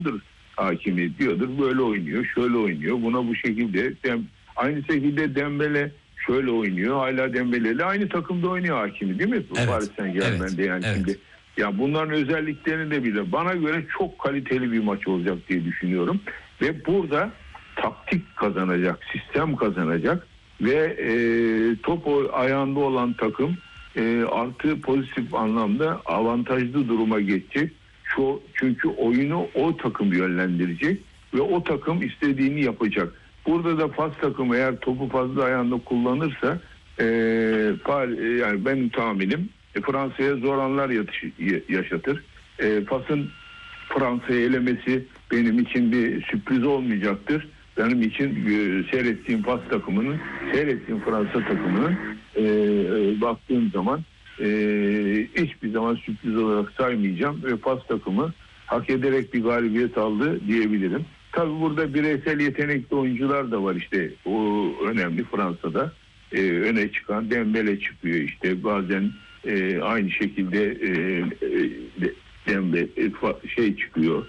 hakimi diyordur. Böyle oynuyor, şöyle oynuyor. Buna bu şekilde aynı şekilde Dembele şöyle oynuyor. Hala Dembele ile aynı takımda oynuyor hakimi, değil mi? Evet. Paris Saint-Germain'de yani Evet. şimdi. Ya bunların özelliklerini de bile bana göre çok kaliteli bir maç olacak diye düşünüyorum. Ve burada taktik kazanacak, sistem kazanacak ve top ayağında olan takım artı pozitif anlamda avantajlı duruma geçecek. Çünkü oyunu o takım yönlendirecek ve o takım istediğini yapacak. Burada da Fas takımı eğer topu fazla ayağında kullanırsa yani benim tahminim Fransa'ya zor anlar yaşatır. Fas'ın Fransa'yı elemesi benim için bir sürpriz olmayacaktır. Benim için seyrettiğim Fas takımının, seyrettiğim Fransa takımının baktığım zaman hiçbir zaman sürpriz olarak saymayacağım ve Fas takımı hak ederek bir galibiyet aldı diyebilirim. Tabii burada bireysel yetenekli oyuncular da var, işte o önemli. Fransa'da öne çıkan Dembele çıkıyor, işte bazen aynı şekilde Dembele çıkıyor,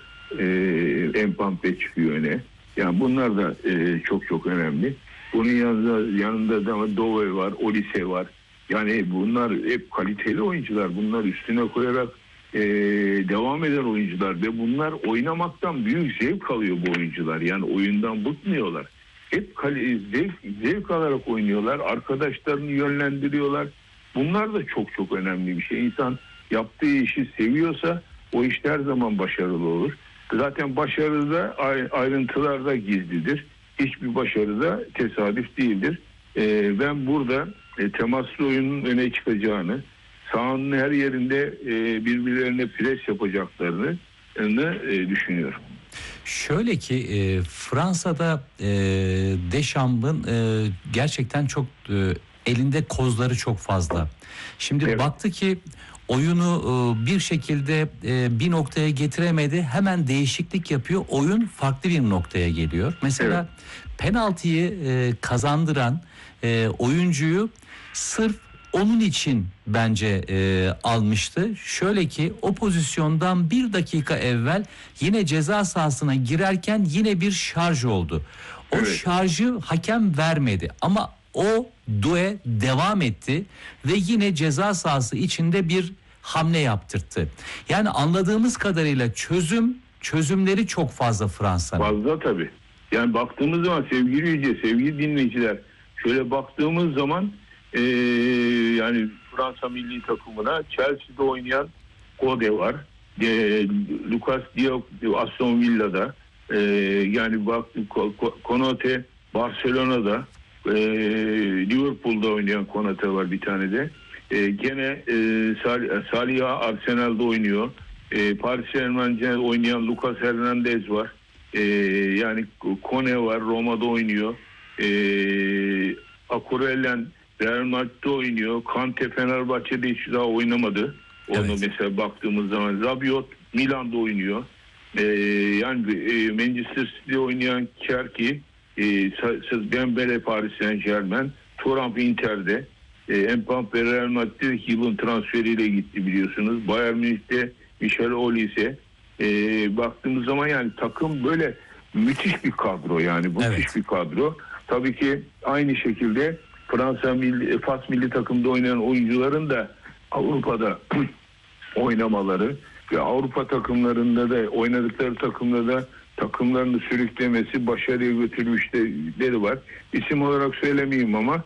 Mbappé çıkıyor öne. Yani bunlar da çok önemli. Bunun yanında da Dove var, Olise var. Yani bunlar hep kaliteli oyuncular. Bunlar üstüne koyarak devam eden oyuncular ve bunlar oynamaktan büyük zevk alıyor bu oyuncular. Yani oyundan bıkmıyorlar. Hep zevk alarak oynuyorlar. Arkadaşlarını yönlendiriyorlar. Bunlar da çok önemli bir şey. İnsan yaptığı işi seviyorsa o iş her zaman başarılı olur. Zaten başarı da ayrıntılarda gizlidir. Hiçbir başarı da tesadüf değildir. Ben burada temaslı oyunun öne çıkacağını, sahanın her yerinde birbirlerine pres yapacaklarını düşünüyorum. Şöyle ki Fransa'da Deschamps'ın gerçekten çok elinde kozları çok fazla. Şimdi Evet. baktı ki oyunu bir şekilde bir noktaya getiremedi. Hemen değişiklik yapıyor. Oyun farklı bir noktaya geliyor. Mesela penaltıyı kazandıran oyuncuyu sırf onun için bence almıştı. Şöyle ki o pozisyondan bir dakika evvel yine ceza sahasına girerken yine bir şarj oldu. O şarjı hakem vermedi ama o Doué devam etti ve yine ceza sahası içinde bir hamle yaptırttı. Yani anladığımız kadarıyla çözümleri çok fazla Fransa'nın. Fazla tabii. Yani baktığımız zaman sevgili Yüce, sevgili dinleyiciler, şöyle baktığımız zaman yani Fransa milli takımına Chelsea'de oynayan Gode var. Lucas Diop Aston Villa'da. Yani baktım Konaté Barcelona'da. Liverpool'da oynayan Konaté var bir tane de. Gene Salih Arsenal'da oynuyor. Paris Saint-Germain'de oynayan Lucas Hernandez var. Yani Kone var, Roma'da oynuyor. Akurelen Real Madrid'de oynuyor. Kante Fenerbahçe'de hiç daha oynamadı. Onu mesela baktığımız zaman Rabiot Milan'da oynuyor. Yani Manchester City'de oynayan Cherki, Dembele Paris Saint-Germain, Thuram Inter'de, Mbappé Real Madrid'de yılın transferiyle gitti biliyorsunuz. Bayern Münih'te Michel Olise. Baktığımız zaman yani takım böyle müthiş bir kadro, yani müthiş bir kadro. Tabii ki aynı şekilde Fas milli takımda oynayan oyuncuların da Avrupa'da oynamaları ve Avrupa takımlarında da oynadıkları takımda da takımlarını sürüklemesi, başarıya götürmüşleri var. İsim olarak söylemeyeyim ama